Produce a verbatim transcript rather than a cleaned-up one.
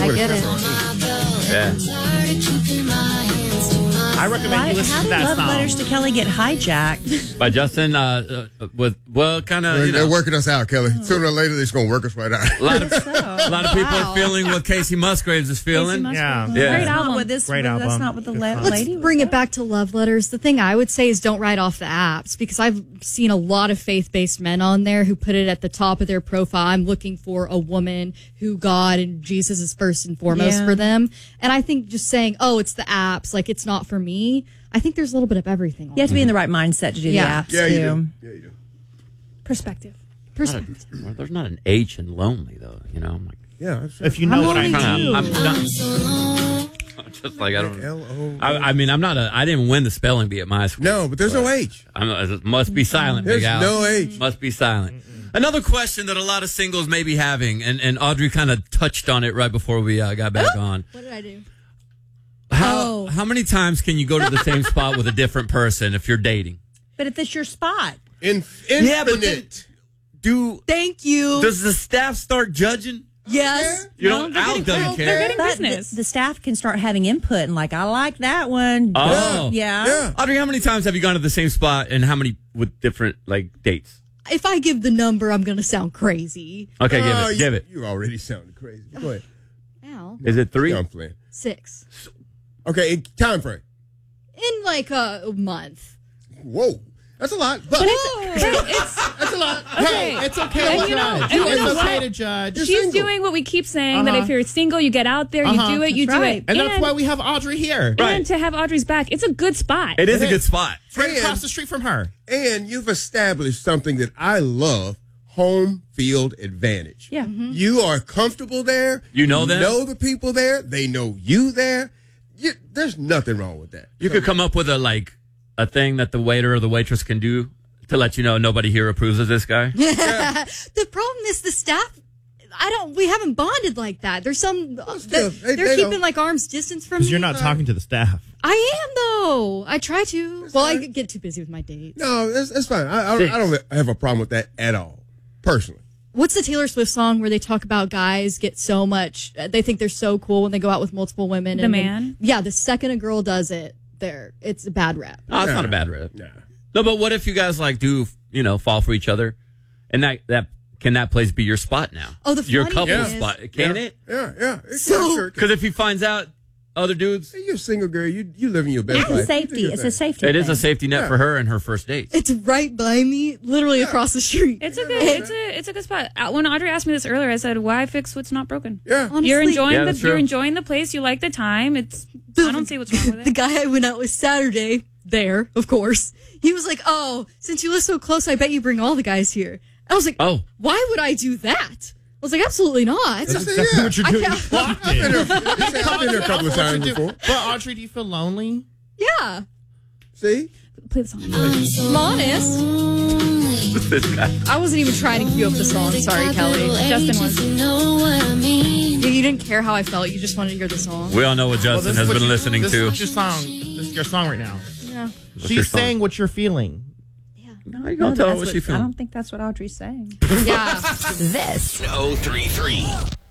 I what get it's it. from. Yeah. I recommend Why, you listen how to did that Love song. Letters to Kelly get hijacked? By Justin, uh, uh, with, well, kind of, They're, you they're know. working us out, Kelly. Sooner or later, they're just going to work us right out. A lot of, So, a lot of people wow. are feeling what Casey Musgraves is feeling. Yeah. Yeah. Great That's album. not what this- Great that's album. not what the Good la- song. Let's lady was bring saying. it back to love letters. The thing I would say is don't write off the apps because I've seen a lot of faith-based men on there who put it at the top of their profile. I'm looking for a woman who God and Jesus is first and foremost Yeah. for them. And I think just saying, oh, it's the apps, like it's not for me. I think there's a little bit of everything on You have to be in the right mindset to do Yeah. the apps, Yeah, too. you do. Yeah, you do. Perspective. Perspective. Well, there's not an H in lonely, though. You know, I'm like, Yeah, that's If you know what I kinda- mean. I'm, not, I'm just like, I don't L O. I, I mean, I'm not a, I didn't win the spelling bee at my school. No, but there's no H. I'm, it must be silent, There's Big Al. no H. Must be silent. Another question that a lot of singles may be having, and, and Audrey kind of touched on it right before we uh, got back on. What did I do? How Oh. how many times can you go to the same spot with a different person if you're dating? But if it's your spot. In, Yeah, but then- infinite. Do Thank you. does the staff start judging? yes. You No, don't. they're Al getting- doesn't they're care. getting But business. The, the staff can start having input and like, I like that one. Oh. Yeah. Yeah. Audrey, how many times have you gone to the same spot, and how many with different like dates? If I give the number, I'm going to sound crazy. Okay, give Oh, it. you, Give it. You already sounded crazy. Go ahead. Ow. Is it three? Yeah, I'm playing. Six. Okay, time frame. In like a month. Whoa. That's a lot. But, But it's, but it's that's a lot. okay. It's okay And to you know- judge. and you It's know okay what? to judge. You're She's single. doing what we keep saying, that Uh-huh. if you're single, you get out there, Uh-huh. you do it, you That's do right. it. And that's why we have Audrey here. Right. And to have Audrey's back, it's a good spot. It is It a good is. spot. Right And- across the street from her. And you've established something that I love, home field advantage. Yeah. You are comfortable there. You know them? know the people there. They know you there. You, there's nothing wrong with that. You could come up with a like a thing that the waiter or the waitress can do to let you know nobody here approves of this guy. The problem is the staff. I don't. We haven't bonded like that. There's some. uh, still, that- they- they're they keeping don't. like arm's distance from Because me. you're not talking to the staff. I am though. I try to. Well, I fine. get too busy with my dates. No, that's, that's fine. I, I, don't- I don't have a problem with that at all, personally. What's the Taylor Swift song where they talk about guys get so much? uh, They think they're so cool when they go out with multiple women. The and then- Man? yeah, the second a girl does it, there it's a bad rap. No, it's Nah. not a bad rip. Nah. No, but what if you guys like do you know fall for each other, and that that can that place be your spot now? Oh, the your funny couple thing is- spot, can yeah. it? Yeah, yeah. It's So- sure. Because if he finds out other dudes, Hey, you're a single girl. You you living your best It's life. a You do safety. your It's thing. a safety. it is a thing. safety net Yeah. for her and her first date. It's right by me, literally across the street. It's a good, it's a, it's a good spot. Uh, When Audrey asked me this earlier, I said, "Why fix what's not broken?" Yeah. Honestly, You're enjoying Yeah, the, that's true. you're enjoying the place. You like the time. It's, I don't see what's wrong with The it. guy I went out with Saturday, there, of course, he was like, "Oh, since you live so close, I bet you bring all the guys here." I was like, Oh. why would I do that?" I was like, "Absolutely not." That's Exactly yeah. what you're I doing. can't- You blocked I've been it. there, I've been there a couple of What you times do. before. But Audrey, do you feel lonely? Yeah, See? Play the song. I'm honest. This guy. I wasn't even trying to cue up the song. Sorry, Kelly. Justin was. Yeah, you didn't care how I felt. You just wanted to hear the song. We all know what Well, Justin this has is what been you- listening this to. Is your song. This is your song right now. Yeah. What's your She's song? saying what you're feeling. No, you No, gonna tell her that's what what- she I feeling. don't think that's what Audrey's saying. Yeah. This oh three three